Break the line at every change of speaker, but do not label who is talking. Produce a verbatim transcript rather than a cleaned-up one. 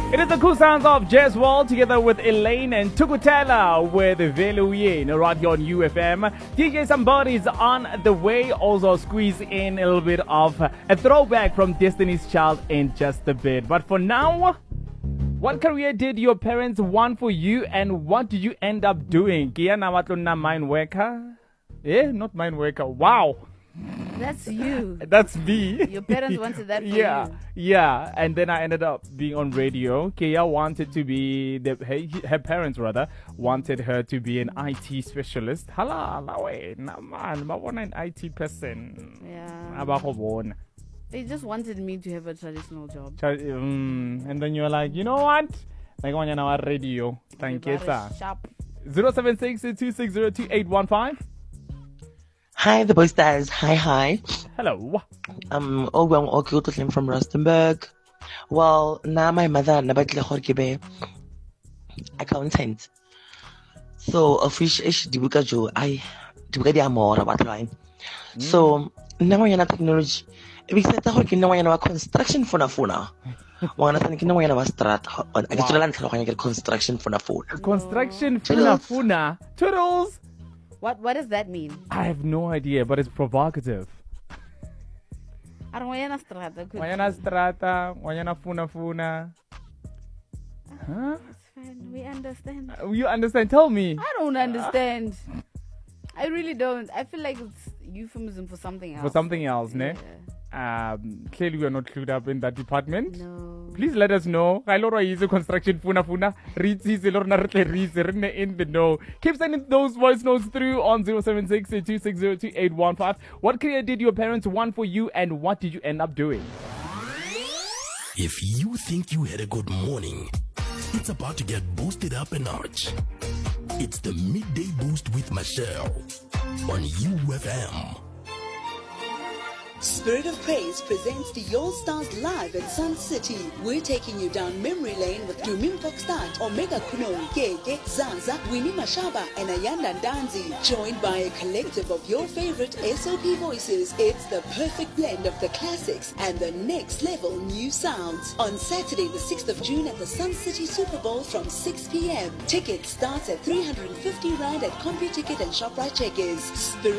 It is the cool sounds of Jazz Wall together with Elaine and Tukutela with Veluye right here on U F M. D J Somebody's on the way. Also squeeze in a little bit of a throwback from Destiny's Child in just a bit. But for now, what career did your parents want for you and what did you end up doing? Kia na watlona mine worker? Eh, not mine worker. Wow.
That's you.
That's me.
Your parents wanted that for
yeah,
you.
Yeah. And then I ended up being on radio. Kia wanted to be, the, her, her parents rather, wanted her to be an I T specialist. Hala, lawe, na man, I want an I T person.
Yeah. They just wanted me to have a traditional job.
Um, and then you're like, you know what? Like on your radio. Thank you, sir.
Sharp.
zero seven six two six zero two eight one five.
Hi, the boy stars. Hi, hi.
Hello.
Um, oh, well, okay, to from Rustenburg. Well, now my mother nabatla horkibe accountant. So official ish dibuka jo I dibuka di amora batline. So now yana technology. If you say horki now yana construction for na funa. Wana sana kina yana strat. I get to land for construction for na funa.
Construction for na funa. Toodles.
What what does that mean?
I have no idea, but it's provocative.
Wayana strata.
Wayana strata, wayana funa funa. Huh?
It's fine. We understand.
Uh, you understand? Tell me.
I don't understand. Uh. I really don't. I feel like it's euphemism for something else.
For something else,
yeah.
ne? Um, clearly we are not clued up in that department.
No.
Please let us know. Is a construction funa funa. In the know. Keep sending those voice notes through on zero seven six two six zero two eight one five. What career did your parents want for you and what did you end up doing?
If you think you had a good morning, it's about to get boosted up a notch. It's the Midday Boost with Michelle on U F M.
Spirit of Praise presents the All Stars live at Sun City. We're taking you down memory lane with Dumim Foxstad, Omega Kuno, Gege, Zaza, Winnie Mashaba, and Ayanda Danzi. Joined by a collective of your favorite S O P voices, it's the perfect blend of the classics and the next level new sounds. On Saturday, the sixth of June at the Sun City Super Bowl from six p.m. Tickets starts at three hundred fifty rand at CompuTicket and ShopRite Checkers. Spirit